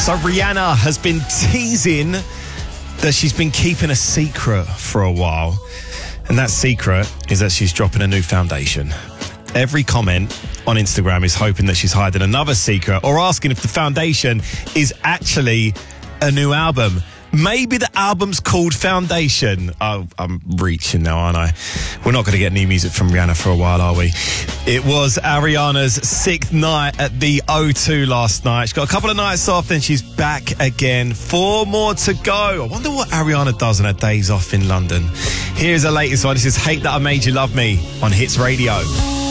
So Rihanna has been teasing that she's been keeping a secret for a while. And that secret is that she's dropping a new foundation. Every comment on Instagram is hoping that she's hiding another secret or asking if the foundation is actually a new album. Maybe the album's called Foundation. Oh, I'm reaching now, aren't I? We're not going to get new music from Rihanna for a while, are we? It was Ariana's 6th night at the O2 last night. She got a couple of nights off, then she's back again. 4 more to go. I wonder what Ariana does on her days off in London. Here's her latest one. This is Hate That I Made You Love Me on Hits Radio.